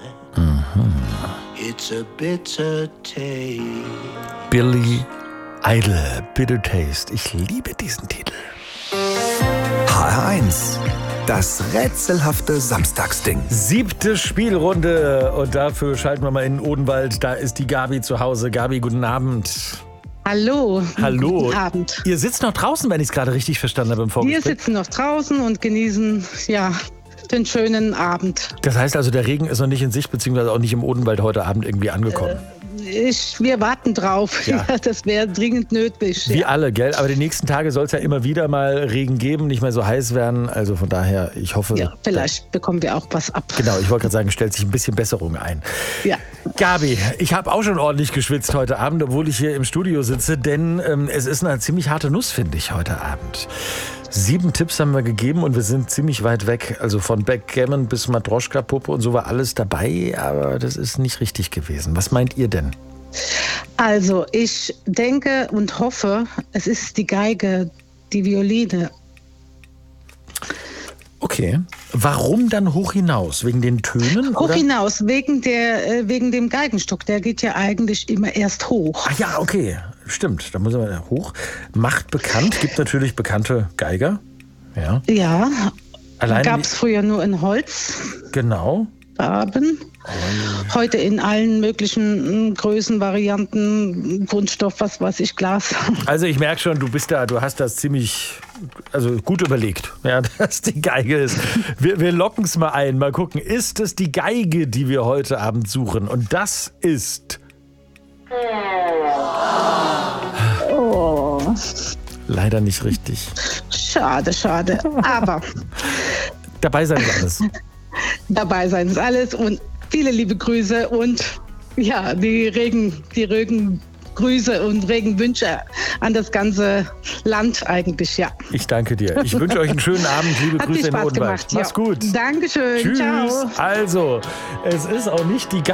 It's a bitter taste. Billy Idol, Bitter Taste. Ich liebe diesen Titel. HR1, das rätselhafte Samstagsding. 7. Spielrunde und dafür schalten wir mal in Odenwald. Da ist die Gabi zu Hause. Gabi, guten Abend. Hallo. Hallo. Guten Abend. Ihr sitzt noch draußen, wenn ich es gerade richtig verstanden habe im Vorgespräch. Wir sitzen noch draußen und genießen, den schönen Abend. Das heißt also, der Regen ist noch nicht in Sicht, beziehungsweise auch nicht im Odenwald heute Abend irgendwie angekommen. Wir warten drauf. Ja. Ja, das wäre dringend nötig. Wie alle, gell? Aber die nächsten Tage soll es ja immer wieder mal Regen geben, nicht mehr so heiß werden. Also von daher, ich hoffe... Ja, vielleicht bekommen wir auch was ab. Genau, ich wollte gerade sagen, stellt sich ein bisschen Besserung ein. Ja. Gabi, ich habe auch schon ordentlich geschwitzt heute Abend, obwohl ich hier im Studio sitze, denn es ist eine ziemlich harte Nuss, finde ich, heute Abend. 7 Tipps haben wir gegeben und wir sind ziemlich weit weg. Also von Backgammon bis Matroschka-Puppe und so war alles dabei, aber das ist nicht richtig gewesen. Was meint ihr denn? Also ich denke und hoffe, es ist die Geige, die Violine. Okay. Warum dann hoch hinaus? Wegen den Tönen? Hoch oder? hinaus, wegen dem Geigenstock. Der geht ja eigentlich immer erst hoch. Ach ja, okay. Stimmt, da muss man hoch. Macht bekannt, gibt natürlich bekannte Geiger. Ja. Ja, Allein gab es früher nur in Holz. Genau. Heute in allen möglichen Größen, Varianten, Kunststoff, was weiß ich, Glas. Also ich merke schon, du hast das ziemlich gut überlegt, ja, dass die Geige ist. Wir locken es mal ein, mal gucken. Ist es die Geige, die wir heute Abend suchen? Und das ist... Oh. Leider nicht richtig. Schade. Aber Dabei sein ist alles. dabei sein ist alles und viele liebe Grüße und ja, die Regengrüße und Regenwünsche an das ganze Land eigentlich, ja. Ich danke dir. Ich wünsche euch einen schönen Abend. Liebe Hat Grüße viel in Spaß Odenwald. gemacht. Mach's gut. Dankeschön. Tschüss. Ciao. Also, es ist auch nicht die